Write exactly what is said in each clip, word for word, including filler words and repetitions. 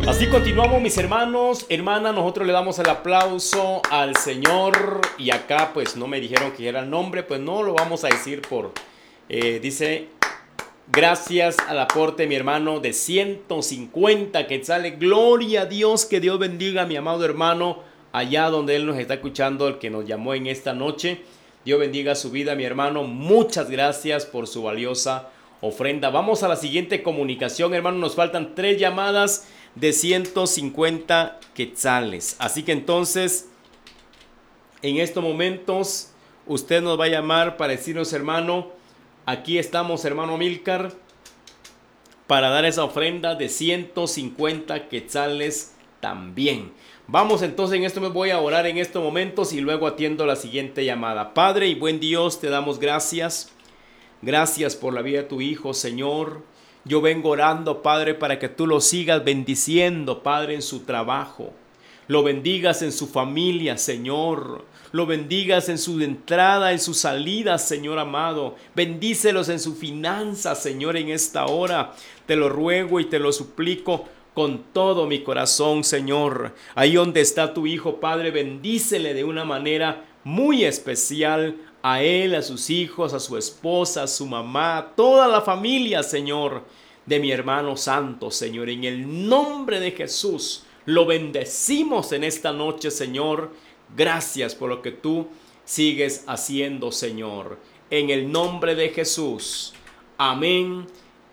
Así continuamos, mis hermanos, hermanas. Nosotros le damos el aplauso al Señor. Y acá pues no me dijeron que era el nombre, pues no lo vamos a decir por... Eh, dice, gracias al aporte, mi hermano, de ciento cincuenta quetzales. Gloria a Dios, que Dios bendiga a mi amado hermano allá donde Él nos está escuchando, el que nos llamó en esta noche. Dios bendiga su vida, mi hermano. Muchas gracias por su valiosa ofrenda. Vamos a la siguiente comunicación, hermano. Nos faltan tres llamadas de ciento cincuenta quetzales. Así que entonces, en estos momentos, usted nos va a llamar para decirnos, hermano, aquí estamos, hermano Amílcar, para dar esa ofrenda de ciento cincuenta quetzales también. Vamos entonces, en esto me voy a orar en estos momentos y luego atiendo la siguiente llamada. Padre y buen Dios, te damos gracias. Gracias por la vida de tu Hijo, Señor. Yo vengo orando, Padre, para que tú lo sigas bendiciendo, Padre, en su trabajo. Lo bendigas en su familia, Señor. Lo bendigas en su entrada, en su salida, Señor amado. Bendícelos en su finanza, Señor, en esta hora. Te lo ruego y te lo suplico con todo mi corazón, Señor. Ahí donde está tu Hijo, Padre, bendícele de una manera muy especial a él, a sus hijos, a su esposa, a su mamá, a toda la familia, Señor, de mi hermano santo, Señor. En el nombre de Jesús, lo bendecimos en esta noche, Señor. Gracias por lo que tú sigues haciendo, Señor. En el nombre de Jesús. Amén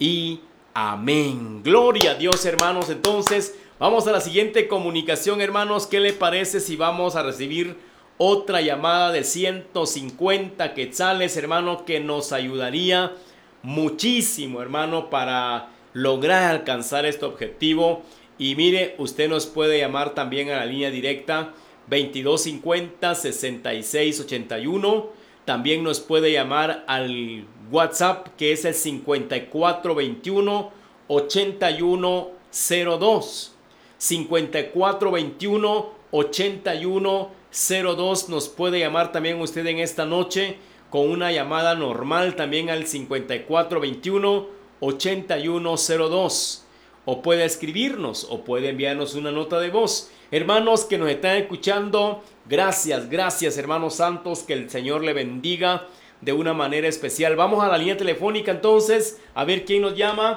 y amén. Gloria a Dios, hermanos. Entonces, vamos a la siguiente comunicación, hermanos. ¿Qué le parece si vamos a recibir otra llamada de ciento cincuenta quetzales, hermano, que nos ayudaría muchísimo, hermano, para lograr alcanzar este objetivo? Y mire, usted nos puede llamar también a la línea directa veintidós cincuenta, sesenta y seis ochenta y uno. También nos puede llamar al WhatsApp, que es el cincuenta y cuatro veintiuno, ochenta y uno cero dos. cincuenta y cuatro veintiuno, ochenta y uno cero dos. Nos puede llamar también usted en esta noche con una llamada normal también al cincuenta y cuatro veintiuno, ochenta y uno cero dos. O puede escribirnos o puede enviarnos una nota de voz. Hermanos que nos están escuchando, gracias, gracias, hermanos santos, que el Señor le bendiga de una manera especial. Vamos a la línea telefónica entonces, a ver quién nos llama.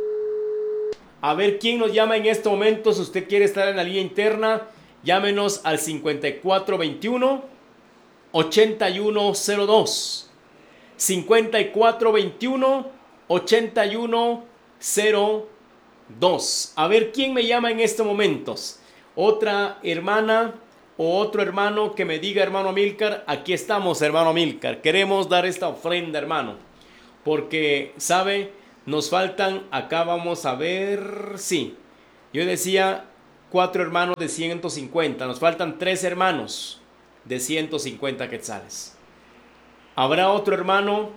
A ver quién nos llama en este momento. Si usted quiere estar en la línea interna, llámenos al cincuenta y cuatro veintiuno, ochenta y uno cero dos. cincuenta y cuatro veintiuno, ochenta y uno cero dos. A ver quién me llama en estos momentos. Otra hermana o otro hermano que me diga, hermano Amílcar, aquí estamos, hermano Amílcar. Queremos dar esta ofrenda, hermano. Porque, ¿sabe? Nos faltan, acá vamos a ver, sí. Yo decía cuatro hermanos de ciento cincuenta. Nos faltan tres hermanos de ciento cincuenta quetzales. ¿Habrá otro hermano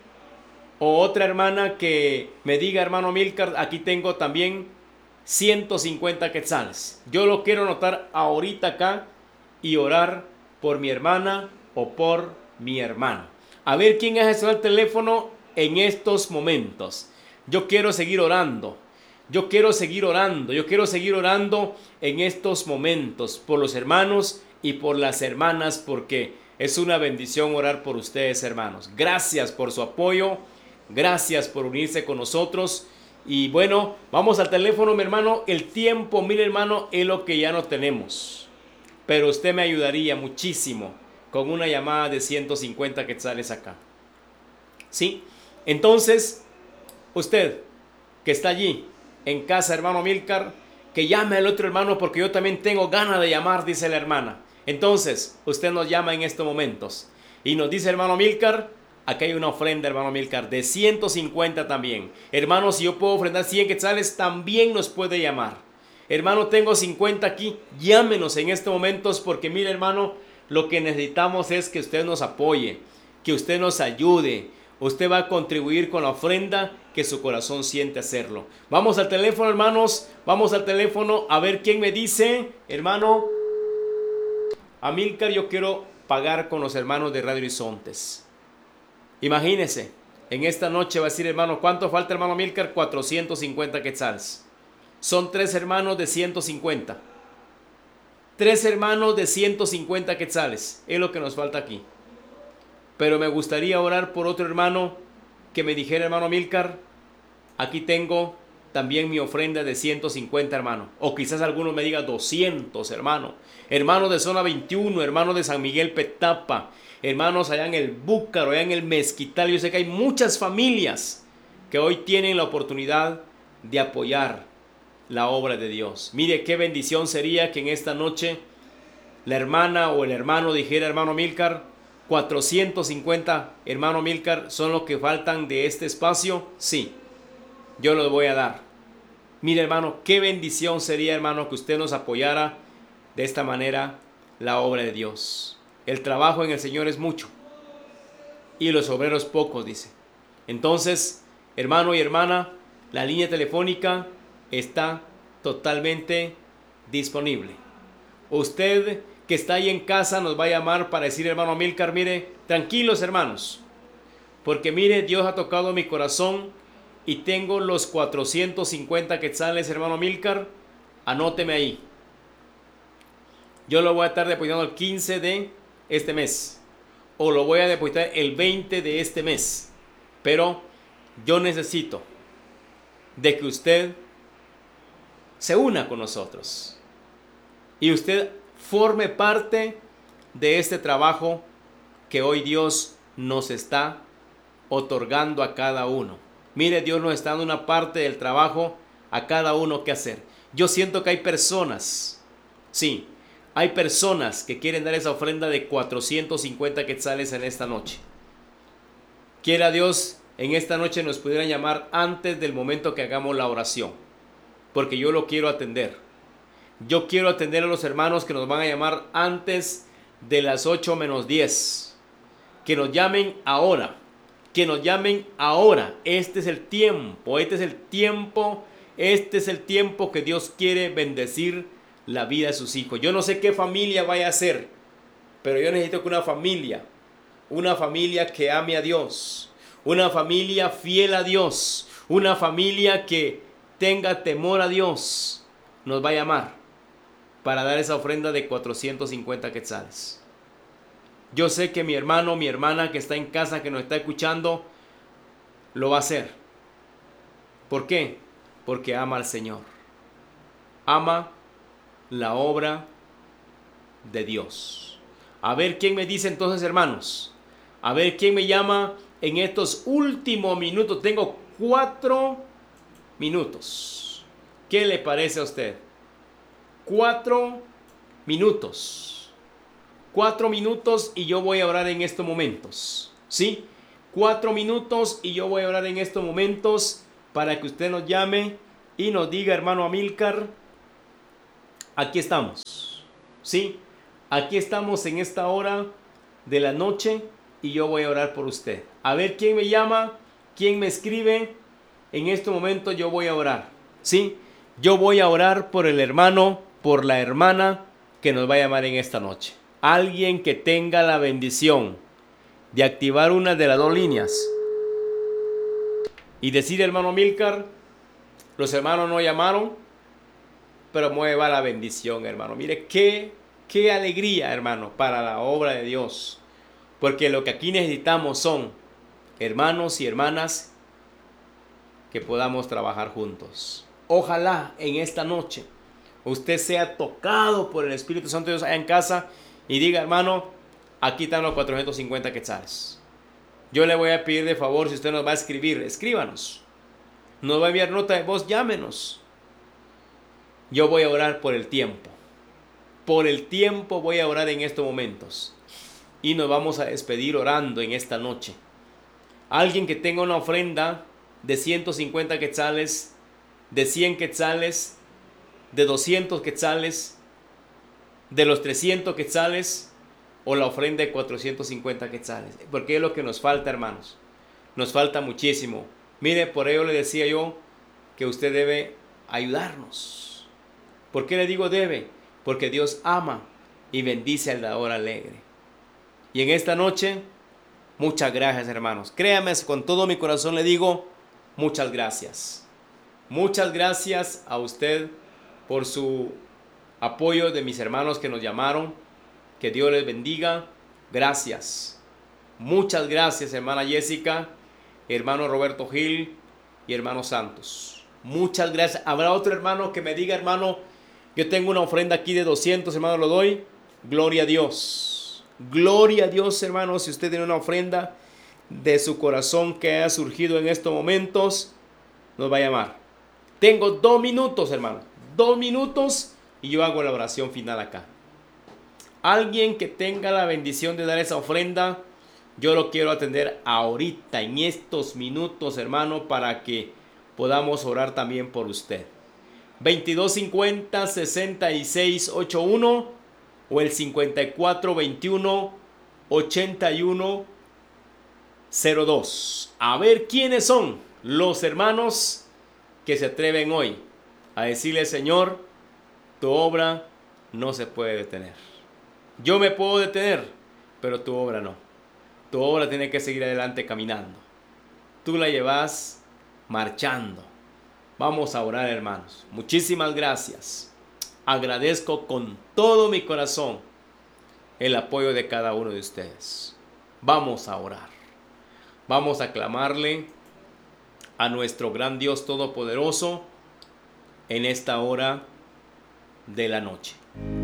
o otra hermana que me diga, hermano Amílcar, aquí tengo también ciento cincuenta quetzales? Yo lo quiero anotar ahorita acá y orar por mi hermana o por mi hermano. A ver quién es el teléfono en estos momentos. Yo quiero seguir orando. Yo quiero seguir orando. Yo quiero seguir orando en estos momentos por los hermanos y por las hermanas, porque es una bendición orar por ustedes, hermanos. Gracias por su apoyo. Gracias por unirse con nosotros. Y bueno, vamos al teléfono, mi hermano. El tiempo, mire, hermano, es lo que ya no tenemos. Pero usted me ayudaría muchísimo con una llamada de ciento cincuenta quetzales acá. ¿Sí? Entonces, usted que está allí en casa, hermano Amílcar, que llame al otro hermano, porque yo también tengo ganas de llamar, dice la hermana. Entonces, usted nos llama en estos momentos y nos dice, hermano Amílcar, aquí hay una ofrenda, hermano Amílcar, de ciento cincuenta también. Hermano, si yo puedo ofrendar cien quetzales, también nos puede llamar. Hermano, tengo cincuenta aquí, llámenos en estos momentos, porque mire, hermano, lo que necesitamos es que usted nos apoye, que usted nos ayude. Usted va a contribuir con la ofrenda que su corazón siente hacerlo. Vamos al teléfono, hermanos. Vamos al teléfono a ver quién me dice. Hermano Amílcar, yo quiero pagar con los hermanos de Radio Horizontes. Imagínese, en esta noche va a decir, hermano, ¿cuánto falta, hermano Amílcar? cuatrocientos cincuenta quetzales. son tres hermanos de ciento cincuenta. Tres hermanos de ciento cincuenta quetzales. Es lo que nos falta aquí. Pero me gustaría orar por otro hermano que me dijera, hermano Amílcar, aquí tengo también mi ofrenda de ciento cincuenta, hermano. O quizás alguno me diga doscientos, hermano. Hermanos de zona veintiuno, hermanos de San Miguel Petapa, hermanos allá en el Búcaro, allá en el Mezquital. Yo sé que hay muchas familias que hoy tienen la oportunidad de apoyar la obra de Dios. Mire qué bendición sería que en esta noche la hermana o el hermano dijera, hermano Amílcar, cuatrocientos cincuenta, hermano Amílcar, son los que faltan de este espacio. Sí, yo los voy a dar. Mire, hermano, qué bendición sería, hermano, que usted nos apoyara de esta manera la obra de Dios. El trabajo en el Señor es mucho y los obreros pocos, dice. Entonces, hermano y hermana, la línea telefónica está totalmente disponible. Usted que está ahí en casa nos va a llamar para decir, hermano Amílcar, mire, tranquilos, hermanos, porque mire, Dios ha tocado mi corazón y tengo los cuatrocientos cincuenta quetzales, hermano Amílcar, anóteme ahí. Yo lo voy a estar depositando el quince de este mes, o lo voy a depositar el veinte de este mes, pero yo necesito de que usted se una con nosotros y usted forme parte de este trabajo que hoy Dios nos está otorgando a cada uno. Mire, Dios nos está dando una parte del trabajo a cada uno que hacer. Yo siento que hay personas, sí, hay personas que quieren dar esa ofrenda de cuatrocientos cincuenta quetzales en esta noche. Quiera Dios, en esta noche nos pudieran llamar antes del momento que hagamos la oración, porque yo lo quiero atender. Yo quiero atender a los hermanos que nos van a llamar antes de las ocho menos diez. Que nos llamen ahora. Que nos llamen ahora. Este es el tiempo. Este es el tiempo. Este es el tiempo que Dios quiere bendecir la vida de sus hijos. Yo no sé qué familia vaya a ser, pero yo necesito que una familia, una familia que ame a Dios, una familia fiel a Dios, una familia que tenga temor a Dios, nos va a llamar para dar esa ofrenda de cuatrocientos cincuenta quetzales. Yo sé que mi hermano, mi hermana que está en casa, que nos está escuchando, lo va a hacer. ¿Por qué? Porque ama al Señor. Ama la obra de Dios. A ver quién me dice entonces, hermanos. A ver quién me llama en estos últimos minutos. Tengo cuatro minutos. ¿Qué le parece a usted? Cuatro minutos. Cuatro minutos y yo voy a orar en estos momentos. ¿Sí? Cuatro minutos y yo voy a orar en estos momentos para que usted nos llame y nos diga, hermano Amílcar, aquí estamos. ¿Sí? Aquí estamos en esta hora de la noche y yo voy a orar por usted. A ver quién me llama, quién me escribe. En este momento yo voy a orar. ¿Sí? Yo voy a orar por el hermano, por la hermana que nos va a llamar en esta noche. Alguien que tenga la bendición de activar una de las dos líneas y decir, hermano Amílcar, los hermanos no llamaron, pero mueva la bendición, hermano. Mire, qué, qué alegría, hermano, para la obra de Dios. Porque lo que aquí necesitamos son hermanos y hermanas que podamos trabajar juntos. Ojalá en esta noche usted sea tocado por el Espíritu Santo de Dios allá en casa y diga, hermano, aquí están los cuatrocientos cincuenta quetzales. Yo le voy a pedir de favor, si usted nos va a escribir, escríbanos. Nos va a enviar nota de voz, llámenos. Yo voy a orar por el tiempo. Por el tiempo voy a orar en estos momentos. Y nos vamos a despedir orando en esta noche. Alguien que tenga una ofrenda de ciento cincuenta quetzales, de cien quetzales, de doscientos quetzales, de los trescientos quetzales, o la ofrenda de cuatrocientos cincuenta quetzales. Porque es lo que nos falta, hermanos. Nos falta muchísimo. Mire, por ello le decía yo que usted debe ayudarnos. ¿Por qué le digo debe? Porque Dios ama y bendice al dador alegre. Y en esta noche, muchas gracias, hermanos. Créame, con todo mi corazón le digo, muchas gracias. Muchas gracias a usted por su apoyo, de mis hermanos que nos llamaron. Que Dios les bendiga. Gracias. Muchas gracias, hermana Jessica, hermano Roberto Gil y hermano Santos. Muchas gracias. Habrá otro hermano que me diga, hermano, yo tengo una ofrenda aquí de doscientos, hermano, lo doy. Gloria a Dios. Gloria a Dios, hermano. Si usted tiene una ofrenda de su corazón que haya surgido en estos momentos, nos va a llamar. Tengo dos minutos, hermano. Dos minutos y yo hago la oración final acá. Alguien que tenga la bendición de dar esa ofrenda, yo lo quiero atender ahorita, en estos minutos, hermano, para que podamos orar también por usted. veintidós cincuenta, sesenta y seis ochenta y uno o el cincuenta y cuatro veintiuno, ochenta y uno cero dos. A ver quiénes son los hermanos que se atreven hoy a decirle: Señor, tu obra no se puede detener. Yo me puedo detener, pero tu obra no. Tu obra tiene que seguir adelante caminando. Tú la llevas marchando. Vamos a orar, hermanos. Muchísimas gracias. Agradezco con todo mi corazón el apoyo de cada uno de ustedes. Vamos a orar. Vamos a clamarle a nuestro gran Dios Todopoderoso en esta hora de la noche.